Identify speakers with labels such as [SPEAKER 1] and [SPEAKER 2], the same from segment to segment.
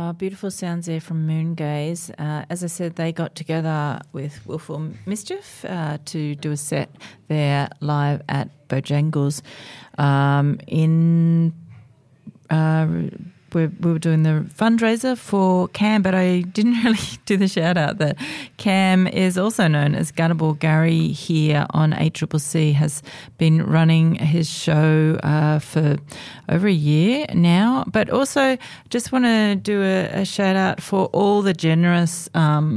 [SPEAKER 1] Beautiful sounds there from Moongaze. As I said, they got together with Willful Mischief to do a set there live at Bojangles we were doing the fundraiser for Cam, but I didn't really do the shout out that Cam is also known as Gutterball Gary here on ACCC, has been running his show for over a year now, but also just want to do a shout out for all the generous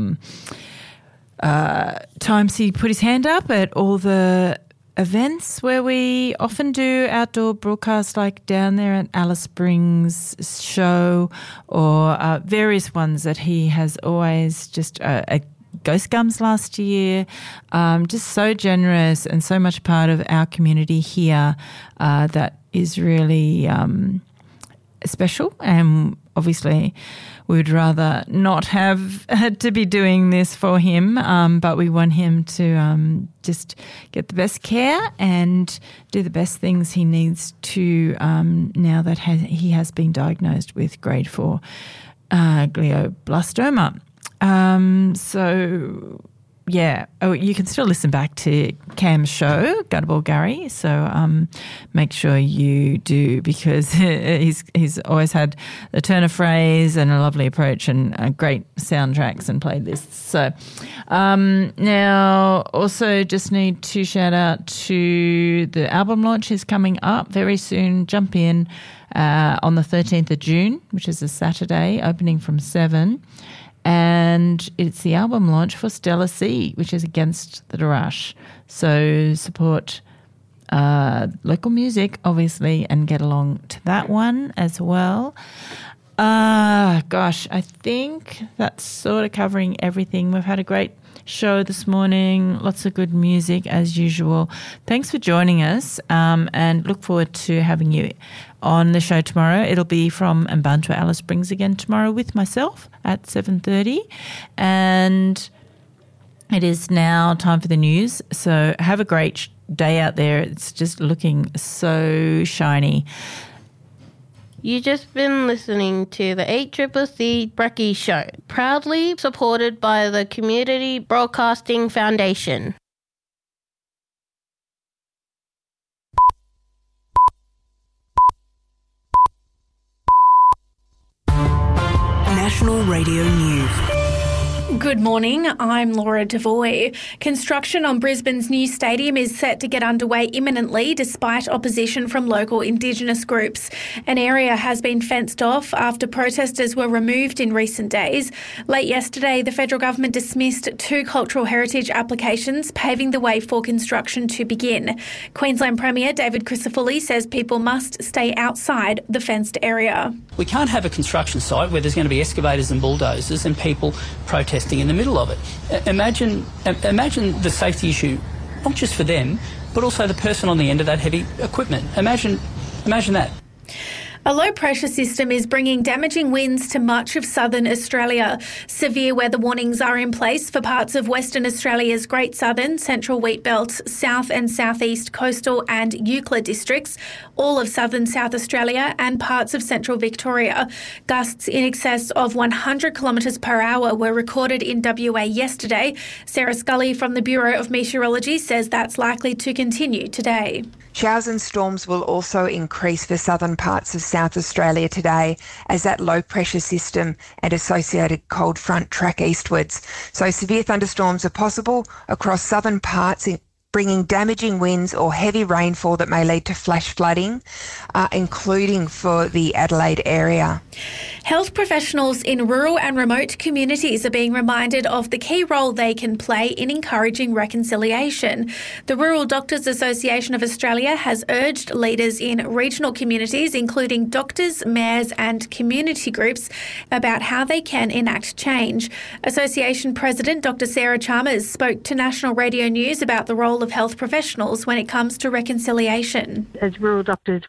[SPEAKER 1] times he put his hand up at all the events where we often do outdoor broadcasts, like down there at Alice Springs show, or various ones that he has always just at Ghost Gums last year. Just so generous and so much part of our community here that is really special. And obviously we would rather not have had to be doing this for him, but we want him to just get the best care and do the best things he needs to now that he has been diagnosed with grade 4 glioblastoma. So, yeah, you can still listen back to Cam's show, Gutterball Gary, so make sure you do, because he's always had a turn of phrase and a lovely approach and great soundtracks and playlists. So now also just need to shout out to the album launch is coming up very soon. Jump in on the 13th of June, which is a Saturday, opening from 7. And it's the album launch for Stella C, which is Against the Rush. So support local music, obviously, and get along to that one as well. Gosh, I think that's sort of covering everything. We've had a great show this morning, lots of good music as usual. Thanks for joining us, and look forward to having you on the show tomorrow. It'll be from Mbantua Alice Springs again tomorrow with myself at 7:30, and it is now time for the news. So have a great day out there. It's just looking so shiny.
[SPEAKER 2] You just been listening to the ACCC Brekkie Show, proudly supported by the Community Broadcasting Foundation.
[SPEAKER 3] National Radio News.
[SPEAKER 4] Good morning, I'm Laura Devoy. Construction on Brisbane's new stadium is set to get underway imminently despite opposition from local Indigenous groups. An area has been fenced off after protesters were removed in recent days. Late yesterday, the federal government dismissed 2 cultural heritage applications, paving the way for construction to begin. Queensland Premier David Crisafulli says people must stay outside the fenced area.
[SPEAKER 5] We can't have a construction site where there's going to be excavators and bulldozers and people protesting in the middle of it. Imagine the safety issue, not just for them, but also the person on the end of that heavy equipment. Imagine that.
[SPEAKER 4] A low-pressure system is bringing damaging winds to much of southern Australia. Severe weather warnings are in place for parts of Western Australia's Great Southern, Central Wheatbelt, South and Southeast Coastal and Euclid districts, all of southern South Australia and parts of central Victoria. Gusts in excess of 100 kilometres per hour were recorded in WA yesterday. Sarah Scully from the Bureau of Meteorology says that's likely to continue today.
[SPEAKER 6] Showers and storms will also increase for southern parts of South Australia today as that low-pressure system and associated cold front track eastwards. So severe thunderstorms are possible across southern parts, bringing damaging winds or heavy rainfall that may lead to flash flooding, including for the Adelaide area.
[SPEAKER 4] Health professionals in rural and remote communities are being reminded of the key role they can play in encouraging reconciliation. The Rural Doctors Association of Australia has urged leaders in regional communities, including doctors, mayors and community groups, about how they can enact change. Association President Dr Sarah Chalmers spoke to National Radio News about the role of health professionals when it comes to reconciliation.
[SPEAKER 7] As rural doctors,